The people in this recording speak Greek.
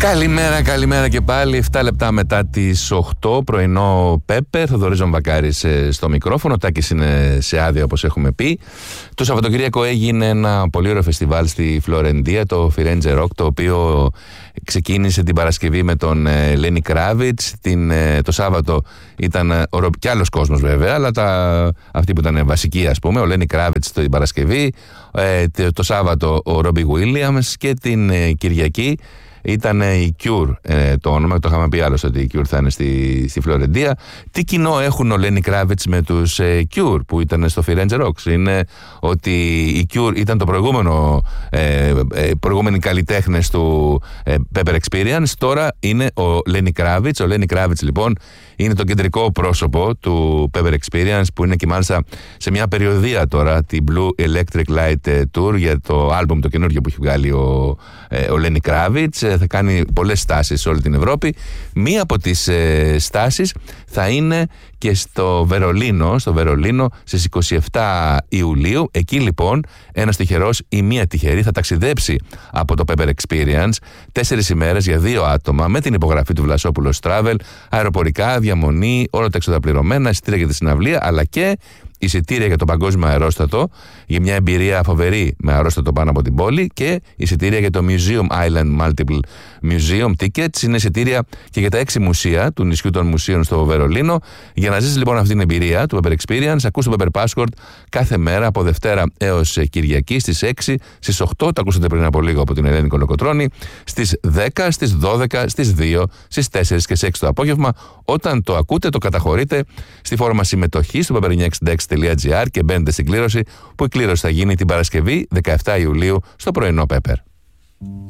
Καλημέρα και πάλι. 7 λεπτά μετά τις 8, πρωινό Πέπερ. Θοδωρής Βακάρης στο μικρόφωνο. Τάκης είναι σε άδεια, όπως έχουμε πει. Το Σαββατοκύριακο έγινε ένα πολύ ωραίο φεστιβάλ στη Φλωρεντία, το Firenze Rock, το οποίο ξεκίνησε την Παρασκευή με τον Lenny Kravitz. Το Σάββατο ήταν κι άλλος κόσμος βέβαια, αλλά αυτοί που ήταν βασικοί, ας πούμε, ο Lenny Kravitz την Παρασκευή, το Σάββατο ο Robbie Williams και την Κυριακή ήταν η Cure, το όνομα, το είχαμε πει άλλωστε ότι η Cure θα είναι στη Φλωρεντία. Τι κοινό έχουν ο Lenny Kravitz με τους Cure που ήταν στο Firenze Rocks? Είναι ότι η Cure ήταν το προηγούμενοι καλλιτέχνες του Pepper Experience. Τώρα είναι ο Lenny Kravitz. Ο Lenny Kravitz λοιπόν είναι το κεντρικό πρόσωπο του Pepper Experience, που είναι και μάλιστα σε μια περιοδία τώρα, την Blue Electric Light Tour, για το άλμπουμ το καινούργιο που έχει βγάλει ο Lenny Kravitz. Θα κάνει πολλές στάσεις σε όλη την Ευρώπη. Μία από τις στάσεις θα είναι και στο Βερολίνο στις 27 Ιουλίου. Εκεί λοιπόν ένας τυχερός ή μία τυχερή θα ταξιδέψει από το Pepper Experience 4 ημέρες για 2 άτομα, με την υπογραφή του Βλασόπουλος Travel, αεροπορικά, διαμονή, όλα τα έξοδα πληρωμένα, εισιτήρια για τη συναυλία, αλλά και εισιτήρια για το παγκόσμιο αερόστατο, για μια εμπειρία φοβερή με αερόστατο πάνω από την πόλη, και εισιτήρια για το Museum Island Multiple Museum Tickets. Είναι εισιτήρια και για τα 6 μουσεία του νησιού των μουσείων στο Βερολίνο. Για να ζήσεις λοιπόν αυτή την εμπειρία του Pepper Experience, ακούς το Pepper Passport κάθε μέρα από Δευτέρα έως Κυριακή στις 6, στις 8, το ακούσατε πριν από λίγο από την Ελένη Κολοκοτρώνη, στις 10, στις 12, στις 2, στις 4 και στις 6 το απόγευμα. Όταν το ακούτε, το καταχωρείτε στη φόρμα συμμετοχή στο pepper966.gr και μπαίνετε στην κλήρωση, που η κλήρωση θα γίνει την Παρασκευή 17 Ιουλίου στο πρωινό Pepper.